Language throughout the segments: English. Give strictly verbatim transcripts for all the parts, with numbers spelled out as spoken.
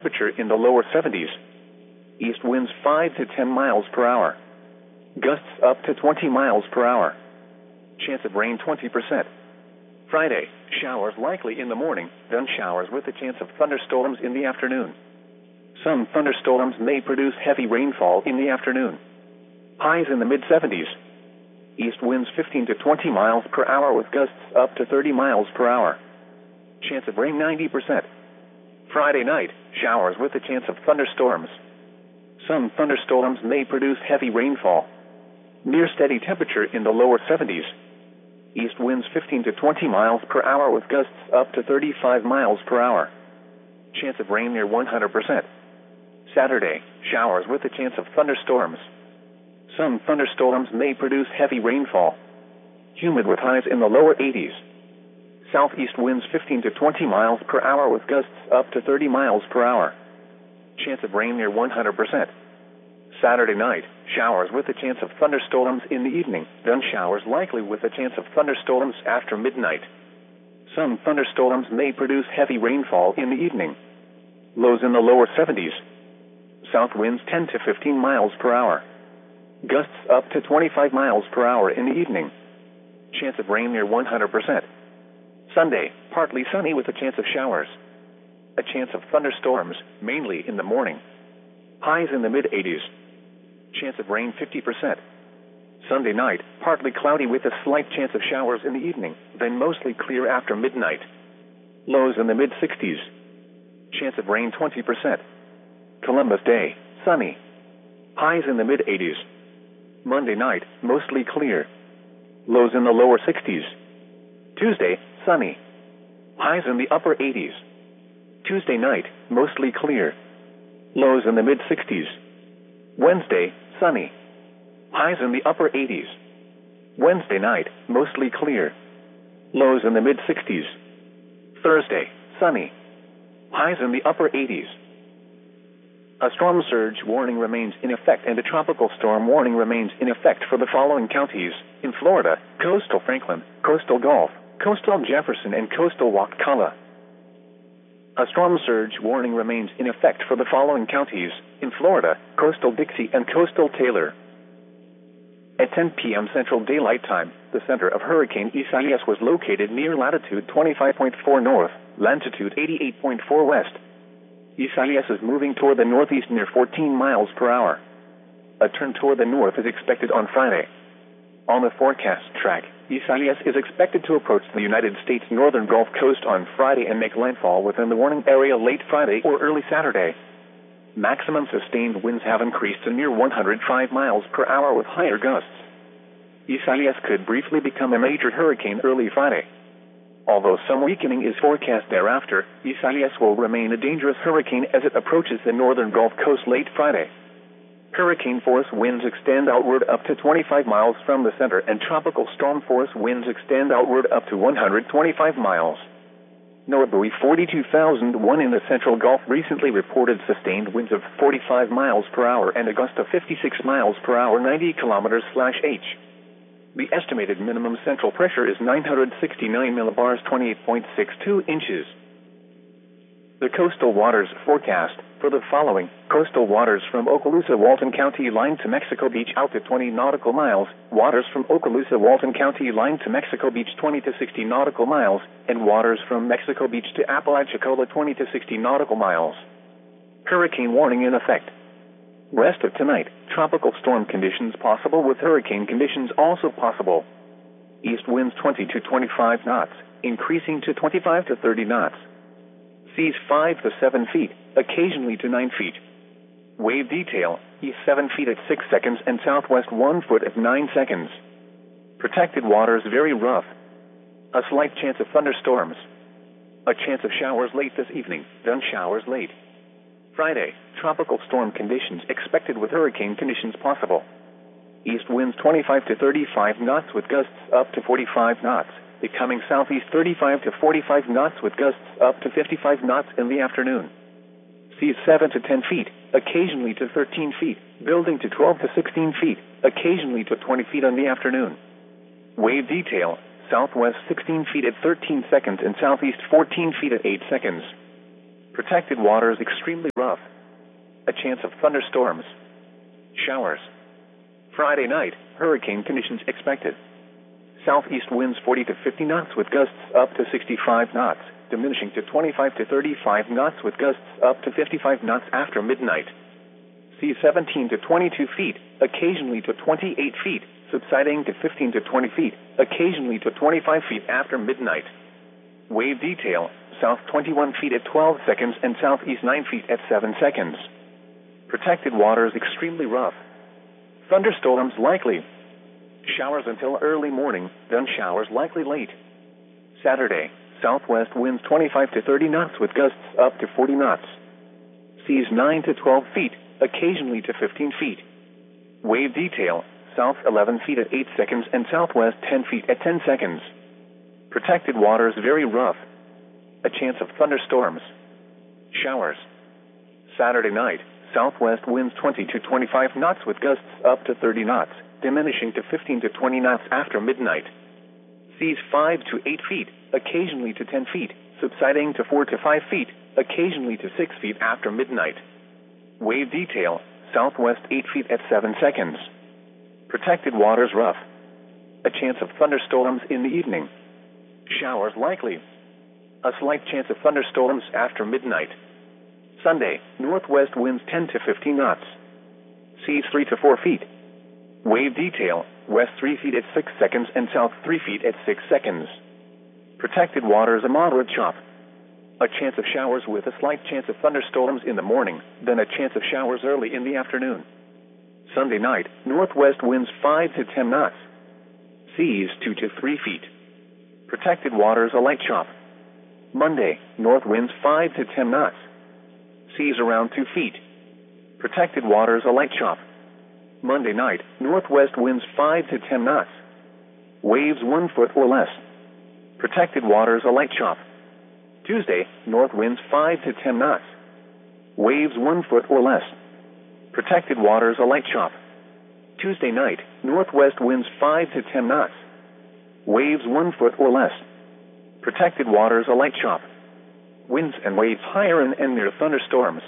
Temperature in the lower seventies. East winds five to ten miles per hour. Gusts up to twenty miles per hour. Chance of rain twenty percent. Friday, showers likely in the morning, then showers with a chance of thunderstorms in the afternoon. Some thunderstorms may produce heavy rainfall in the afternoon. Highs in the mid seventies. East winds fifteen to twenty miles per hour with gusts up to thirty miles per hour. Chance of rain ninety percent. Friday night, showers with a chance of thunderstorms. Some thunderstorms may produce heavy rainfall. Near steady temperature in the lower seventies. East winds fifteen to twenty miles per hour with gusts up to thirty-five miles per hour. Chance of rain near one hundred percent. Saturday, showers with a chance of thunderstorms. Some thunderstorms may produce heavy rainfall. Humid with highs in the lower eighties. Southeast winds fifteen to twenty miles per hour with gusts up to thirty miles per hour. Chance of rain near one hundred percent. Saturday night, showers with a chance of thunderstorms in the evening, then showers likely with a chance of thunderstorms after midnight. Some thunderstorms may produce heavy rainfall in the evening. Lows in the lower seventies. South winds ten to fifteen miles per hour. Gusts up to twenty-five miles per hour in the evening. Chance of rain near one hundred percent. Sunday, partly sunny with a chance of showers. A chance of thunderstorms, mainly in the morning. Highs in the mid eighties. Chance of rain fifty percent. Sunday night, partly cloudy with a slight chance of showers in the evening, then mostly clear after midnight. Lows in the mid sixties. Chance of rain twenty percent. Columbus Day, sunny. Highs in the mid eighties. Monday night, mostly clear. Lows in the lower sixties. Tuesday, sunny. Highs in the upper eighties. Tuesday night, mostly clear. Lows in the mid sixties. Wednesday, sunny. Highs in the upper eighties. Wednesday night, mostly clear. Lows in the mid sixties. Thursday, sunny. Highs in the upper eighties. A storm surge warning remains in effect and a tropical storm warning remains in effect for the following counties: in Florida, coastal Franklin, coastal Gulf, coastal Jefferson, and coastal Wakulla. A storm surge warning remains in effect for the following counties: in Florida, coastal Dixie, and coastal Taylor. At ten p m Central Daylight Time, the center of Hurricane Isaias was located near latitude twenty-five point four north, longitude eighty-eight point four west. Isaias is moving toward the northeast near fourteen miles per hour. A turn toward the north is expected on Friday. On the forecast track, Isaias is expected to approach the United States northern Gulf Coast on Friday and make landfall within the warning area late Friday or early Saturday. Maximum sustained winds have increased to near one hundred five miles per hour with higher gusts. Isaias could briefly become a major hurricane early Friday. Although some weakening is forecast thereafter, Isaias will remain a dangerous hurricane as it approaches the northern Gulf Coast late Friday. Hurricane force winds extend outward up to twenty-five miles from the center, and tropical storm force winds extend outward up to one hundred twenty-five miles. NOAA buoy forty-two thousand one in the central Gulf recently reported sustained winds of forty-five miles per hour and a gust of fifty-six miles per hour, ninety kilometers per hour. The estimated minimum central pressure is nine hundred sixty-nine millibars, twenty-eight point six two inches. The coastal waters forecast for the following: coastal waters from Okaloosa, Walton County line to Mexico Beach out to twenty nautical miles, waters from Okaloosa, Walton County line to Mexico Beach twenty to sixty nautical miles, and waters from Mexico Beach to Apalachicola twenty to sixty nautical miles. Hurricane warning in effect. Rest of tonight, tropical storm conditions possible with hurricane conditions also possible. East winds twenty to twenty-five knots, increasing to twenty-five to thirty knots. Seas five to seven feet, occasionally to nine feet. Wave detail, east seven feet at six seconds and southwest one foot at nine seconds. Protected waters very rough. A slight chance of thunderstorms. A chance of showers late this evening, then showers late. Friday, tropical storm conditions expected with hurricane conditions possible. East winds twenty-five to thirty-five knots with gusts up to forty-five knots, becoming southeast thirty-five to forty-five knots with gusts up to fifty-five knots in the afternoon. Seas seven to ten feet, occasionally to thirteen feet, building to twelve to sixteen feet, occasionally to twenty feet in the afternoon. Wave detail, southwest sixteen feet at thirteen seconds and southeast fourteen feet at eight seconds. Protected waters extremely rough. A chance of thunderstorms. Showers. Friday night, hurricane conditions expected. Southeast winds forty to fifty knots with gusts up to sixty-five knots, diminishing to twenty-five to thirty-five knots with gusts up to fifty-five knots after midnight. Seas seventeen to twenty-two feet, occasionally to twenty-eight feet, subsiding to fifteen to twenty feet, occasionally to twenty-five feet after midnight. Wave detail, south twenty-one feet at twelve seconds and southeast nine feet at seven seconds. Protected waters extremely rough. Thunderstorms likely. Showers until early morning, then showers likely late. Saturday, southwest winds twenty-five to thirty knots with gusts up to forty knots. Seas nine to twelve feet, occasionally to fifteen feet. Wave detail, south eleven feet at eight seconds and southwest ten feet at ten seconds. Protected waters very rough. A chance of thunderstorms. Showers. Saturday night, southwest winds twenty to twenty-five knots with gusts up to thirty knots, diminishing to fifteen to twenty knots after midnight. Seas five to eight feet, occasionally to ten feet, subsiding to four to five feet, occasionally to six feet after midnight. Wave detail, southwest eight feet at seven seconds. Protected waters rough. A chance of thunderstorms in the evening. Showers likely. A slight chance of thunderstorms after midnight. Sunday, northwest winds ten to fifteen knots. Seas three to four feet. Wave detail, west three feet at six seconds and south three feet at six seconds. Protected waters a moderate chop. A chance of showers with a slight chance of thunderstorms in the morning, then a chance of showers early in the afternoon. Sunday night, northwest winds five to ten knots. Seas two to three feet. Protected waters a light chop. Monday, north winds five to ten knots. Seas around two feet. Protected waters a light chop. Monday night, northwest winds five to ten knots. Waves one foot or less. Protected waters a light chop. Tuesday, north winds five to ten knots. Waves one foot or less. Protected waters a light chop. Tuesday night, northwest winds five to ten knots. Waves one foot or less. Protected waters a light chop. Winds and waves higher and, and near thunderstorms.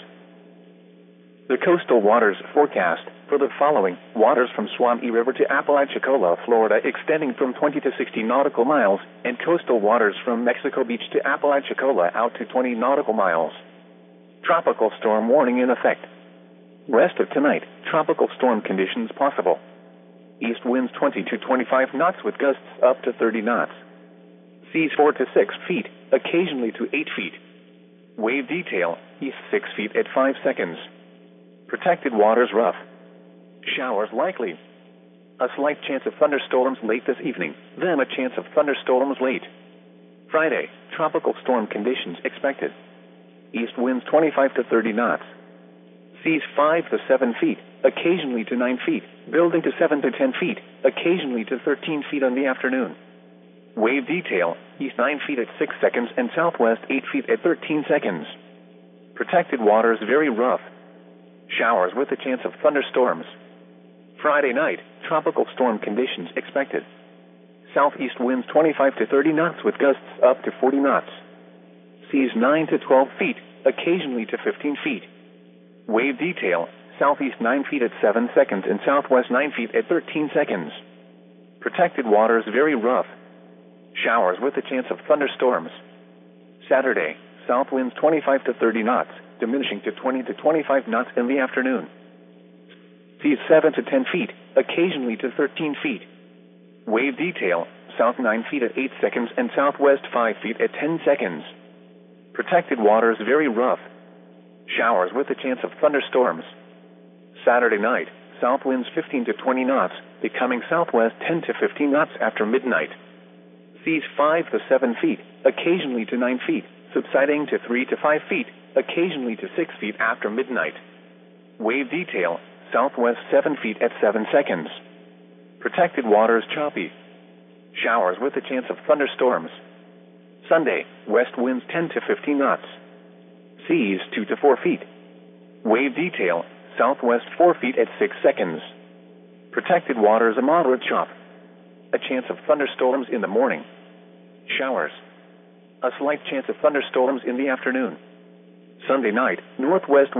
The coastal waters forecast for the following: waters from Swami River to Apalachicola, Florida, extending from twenty to sixty nautical miles, and coastal waters from Mexico Beach to Apalachicola out to twenty nautical miles. Tropical storm warning in effect. Rest of tonight, tropical storm conditions possible. East winds twenty to twenty-five knots with gusts up to thirty knots. Seas four to six feet, occasionally to eight feet. Wave detail, east six feet at five seconds. Protected waters rough. Showers likely. A slight chance of thunderstorms late this evening, then a chance of thunderstorms late. Friday, tropical storm conditions expected. East winds twenty-five to thirty knots. Seas five to seven feet, occasionally to nine feet, building to seven to ten feet, occasionally to thirteen feet in the afternoon. Wave detail, east nine feet at six seconds and southwest eight feet at thirteen seconds. Protected waters very rough. Showers with a chance of thunderstorms. Friday night, tropical storm conditions expected. Southeast winds twenty-five to thirty knots with gusts up to forty knots. Seas nine to twelve feet, occasionally to fifteen feet. Wave detail, southeast nine feet at seven seconds and southwest nine feet at thirteen seconds. Protected waters very rough. Showers with a chance of thunderstorms. Saturday, south winds twenty-five to thirty knots, diminishing to twenty to twenty-five knots in the afternoon. Seas seven to ten feet, occasionally to thirteen feet. Wave detail, south nine feet at eight seconds and southwest five feet at ten seconds. Protected waters very rough. Showers with a chance of thunderstorms. Saturday night, south winds fifteen to twenty knots, becoming southwest ten to fifteen knots after midnight. Seas five to seven feet, occasionally to nine feet, subsiding to three to five feet, occasionally to six feet after midnight. Wave detail, southwest seven feet at seven seconds. Protected waters choppy. Showers with a chance of thunderstorms. Sunday, west winds ten to fifteen knots. Seas two to four feet. Wave detail, southwest four feet at six seconds. Protected waters a moderate chop. A chance of thunderstorms in the morning. Showers. A slight chance of thunderstorms in the afternoon. Sunday night, northwest